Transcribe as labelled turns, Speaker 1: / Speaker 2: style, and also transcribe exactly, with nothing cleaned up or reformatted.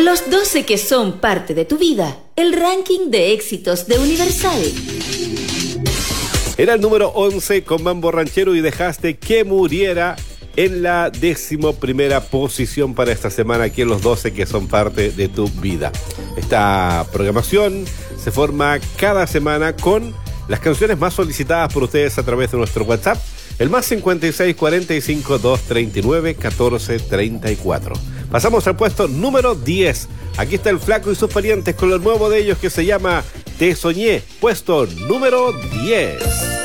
Speaker 1: Los doce que son parte de tu vida. El ranking de éxitos de Universal.
Speaker 2: Era el número once con Mambo Ranchero y dejaste que muriera en la décimo primera posición para esta semana aquí en los doce que son parte de tu vida. Esta programación se forma cada semana con las canciones más solicitadas por ustedes a través de nuestro WhatsApp, el más cincuenta y seis, cuarenta y cinco, doscientos treinta y nueve, catorce treinta y cuatro. Pasamos al puesto número diez. Aquí está el Flaco y sus parientes con lo nuevo de ellos que se llama Te Soñé, puesto número diez.